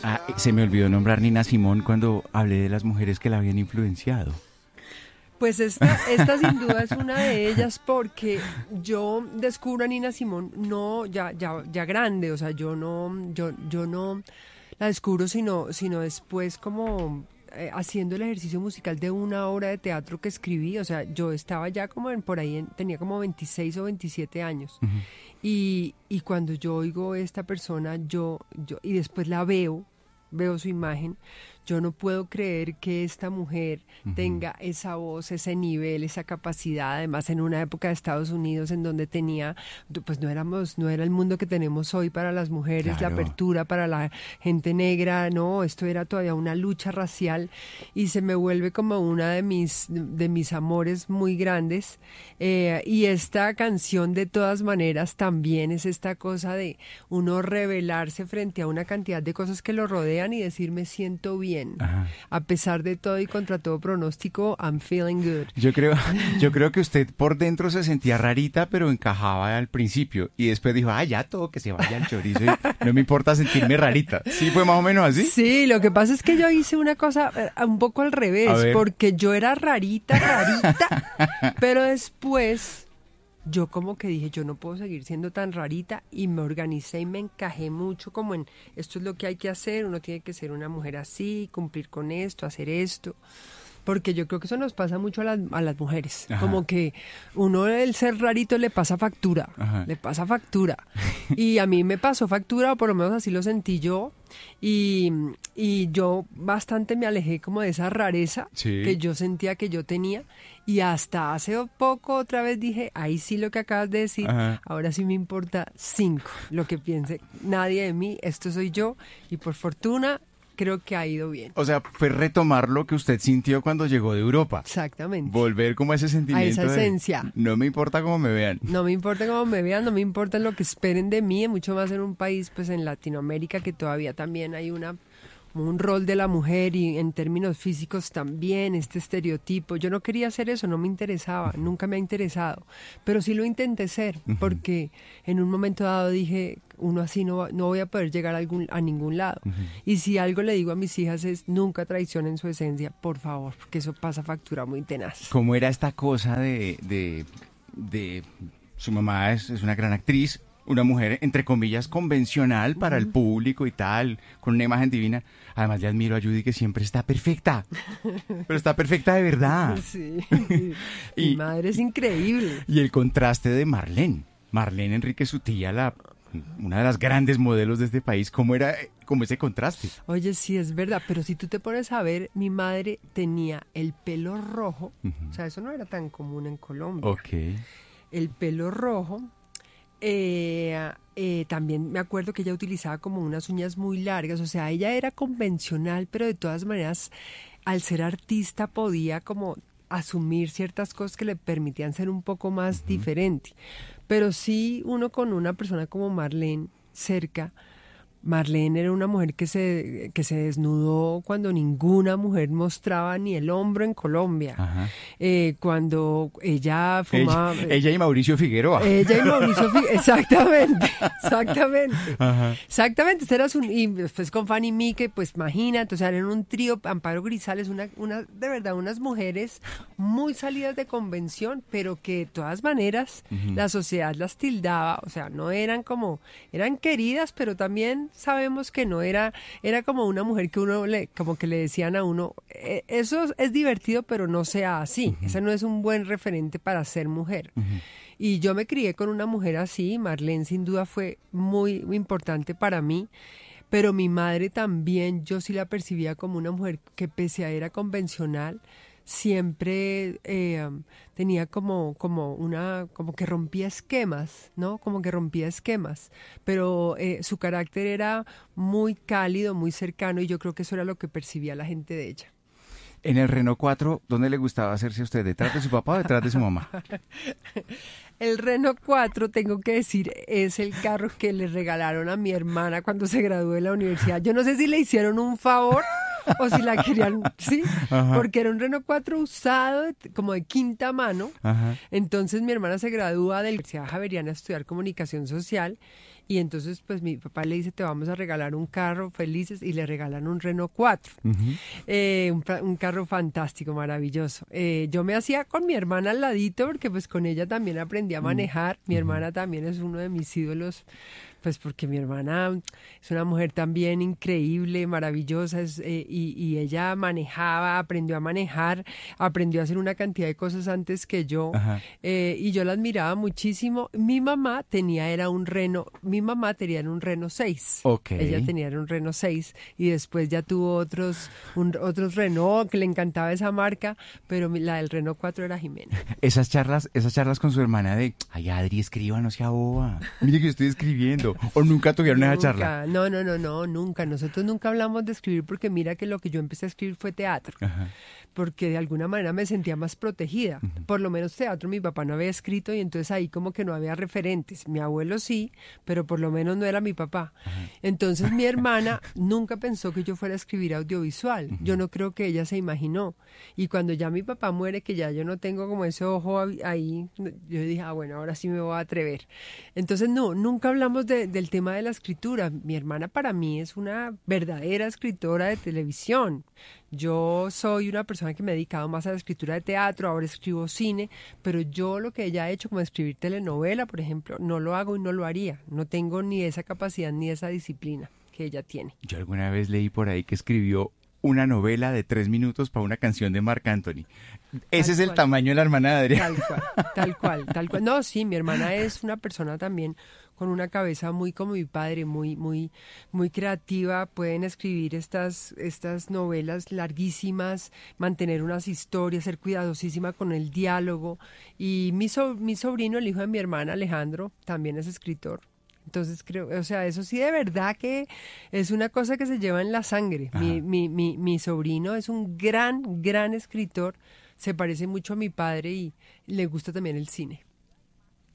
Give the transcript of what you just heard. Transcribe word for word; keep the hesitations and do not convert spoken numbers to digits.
Ah, se me olvidó nombrar Nina Simone cuando hablé de las mujeres que la habían influenciado. Pues esta, esta sin duda es una de ellas porque yo descubro a Nina Simone no ya ya ya grande, o sea, yo no yo yo no la descubro sino sino después como eh, haciendo el ejercicio musical de una obra de teatro que escribí, o sea, yo estaba ya como en, por ahí en, tenía como veintiséis o veintisiete años. Uh-huh. y y cuando yo oigo a esta persona, yo yo y después la veo, veo su imagen, yo no puedo creer que esta mujer uh-huh. tenga esa voz, ese nivel, esa capacidad, además en una época de Estados Unidos en donde tenía, pues no éramos, no era el mundo que tenemos hoy para las mujeres, claro. La apertura para la gente negra, no, esto era todavía una lucha racial y se me vuelve como una de mis, de mis amores muy grandes. Eh, y esta canción de todas maneras también es esta cosa de uno rebelarse frente a una cantidad de cosas que lo rodean y decir me siento bien. Ajá. A pesar de todo y contra todo pronóstico, I'm feeling good. Yo creo, yo creo que usted por dentro se sentía rarita, pero encajaba al principio. Y después dijo, ah, ya todo, que se vaya al chorizo. Y no me importa sentirme rarita. ¿Sí fue más o menos así? Sí, lo que pasa es que yo hice una cosa un poco al revés, porque yo era rarita, rarita, pero después yo como que dije, yo no puedo seguir siendo tan rarita y me organicé y me encajé mucho como en esto es lo que hay que hacer, uno tiene que ser una mujer así, cumplir con esto, hacer esto, porque yo creo que eso nos pasa mucho a las, a las mujeres. Ajá. Como que uno el ser rarito le pasa factura, ajá. le pasa factura y a mí me pasó factura, o por lo menos así lo sentí yo. Y, y yo bastante me alejé como de esa rareza sí. que yo sentía que yo tenía y hasta hace poco otra vez dije, ahí sí lo que acabas de decir, ajá. ahora sí me importa cinco lo que piense nadie de mí, esto soy yo y por fortuna creo que ha ido bien. O sea, fue retomar lo que usted sintió cuando llegó de Europa. Exactamente. Volver como a ese sentimiento. A esa esencia. De, no me importa cómo me vean. No me importa cómo me vean, no me importa lo que esperen de mí, mucho más en un país, pues en Latinoamérica, que todavía también hay una un rol de la mujer y en términos físicos también, este estereotipo. Yo no quería hacer eso, no me interesaba, uh-huh. nunca me ha interesado, pero sí lo intenté ser, uh-huh. porque en un momento dado dije, uno así no, no voy a poder llegar a, algún, a ningún lado. Uh-huh. Y si algo le digo a mis hijas es, nunca traicionen su esencia, por favor, porque eso pasa factura muy tenaz. ¿Cómo era esta cosa de, de, de su mamá es, es una gran actriz, una mujer, entre comillas, convencional para uh-huh. el público y tal, con una imagen divina? Además, le admiro a Judy, que siempre está perfecta. Pero está perfecta de verdad. Sí. y, Mi madre es increíble. Y el contraste de Marlene. Marlene Enríquez, su tía, la, una de las grandes modelos de este país. ¿Cómo era como ese contraste? Oye, sí, es verdad. Pero si tú te pones a ver, mi madre tenía el pelo rojo. Uh-huh. O sea, eso no era tan común en Colombia. Ok. El pelo rojo. Eh, eh, también me acuerdo que ella utilizaba como unas uñas muy largas, o sea, ella era convencional, pero de todas maneras, al ser artista podía como asumir ciertas cosas que le permitían ser un poco más uh-huh. diferente. Pero sí, uno con una persona como Marlene cerca, Marlene era una mujer que se, que se desnudó cuando ninguna mujer mostraba ni el hombro en Colombia. Ajá. Eh, cuando ella fumaba... Ella, ella y Mauricio Figueroa. Ella y Mauricio Figueroa, exactamente, exactamente. Ajá. Exactamente, eras un, y después con Fanny Mique, pues imagínate, o sea, eran un trío, Amparo Grisales, una, una, de verdad, unas mujeres muy salidas de convención, pero que de todas maneras uh-huh. la sociedad las tildaba, o sea, no eran como, eran queridas, pero también sabemos que no era, era como una mujer que uno le, como que le decían a uno, eh, eso es divertido, pero no sea así, uh-huh. ese no es un buen referente para ser mujer. Uh-huh. Y yo me crié con una mujer así, Marlene sin duda fue muy, muy importante para mí, pero mi madre también, yo sí la percibía como una mujer que pese a era convencional, siempre eh, tenía como como una como que rompía esquemas, ¿no? Como que rompía esquemas, pero eh, su carácter era muy cálido, muy cercano y yo creo que eso era lo que percibía la gente de ella. En el Renault cuatro, ¿dónde le gustaba hacerse a usted? ¿Detrás de su papá o detrás de su mamá? El Renault cuatro, tengo que decir, es el carro que le regalaron a mi hermana cuando se graduó de la universidad. Yo no sé si le hicieron un favor o si la querían, sí, ajá. porque era un Renault cuatro usado, como de quinta mano. Ajá. Entonces mi hermana se gradúa de la Universidad Javeriana a estudiar comunicación social Y entonces pues mi papá le dice, te vamos a regalar un carro, felices, y le regalan un Renault cuatro. Uh-huh. eh, un, un carro fantástico, maravilloso. Eh, yo me hacía con mi hermana al ladito porque pues con ella también aprendí a manejar. Uh-huh. Mi hermana también es uno de mis ídolos, pues porque mi hermana es una mujer también increíble, maravillosa, es, eh, y, y ella manejaba, aprendió a manejar, aprendió a hacer una cantidad de cosas antes que yo, eh, y yo la admiraba muchísimo. Mi mamá tenía, era un Renault, mi mamá tenía un Renault seis, okay. Ella tenía un Renault seis, y después ya tuvo otros, un, otros Renault, que le encantaba esa marca, pero la del Renault cuatro era Jimena. Esas charlas, esas charlas con su hermana de, ay Adri, escriba, no sea boba, mire que yo estoy escribiendo. ¿O nunca tuvieron nunca, esa charla? No, no, no, no, nunca. Nosotros nunca hablamos de escribir porque mira que lo que yo empecé a escribir fue teatro. Ajá. Porque de alguna manera me sentía más protegida. Uh-huh. Por lo menos teatro mi papá no había escrito y entonces ahí como que no había referentes. Mi abuelo sí, pero por lo menos no era mi papá. Uh-huh. Entonces mi hermana nunca pensó que yo fuera a escribir audiovisual. Uh-huh. Yo no creo que ella se imaginó. Y cuando ya mi papá muere, que ya yo no tengo como ese ojo ahí, yo dije, ah, bueno, ahora sí me voy a atrever. Entonces no, nunca hablamos de, del tema de la escritura. Mi hermana para mí es una verdadera escritora de televisión. Yo soy una persona que me he dedicado más a la escritura de teatro, ahora escribo cine, pero yo lo que ella ha hecho, como escribir telenovela, por ejemplo, no lo hago y no lo haría. No tengo ni esa capacidad ni esa disciplina que ella tiene. Yo alguna vez leí por ahí que escribió una novela de tres minutos para una canción de Marc Anthony. Ese tal es el cual. Tamaño de la hermana de Adrián. Tal cual, tal cual, tal cual. No, sí, mi hermana es una persona también con una cabeza muy como mi padre, muy, muy, muy creativa. Pueden escribir estas, estas novelas larguísimas, mantener unas historias, ser cuidadosísima con el diálogo. Y mi, so, mi sobrino, el hijo de mi hermana, Alejandro, también es escritor. Entonces creo, o sea, eso sí de verdad que es una cosa que se lleva en la sangre. Mi, mi, mi, mi sobrino es un gran, gran escritor, se parece mucho a mi padre y le gusta también el cine.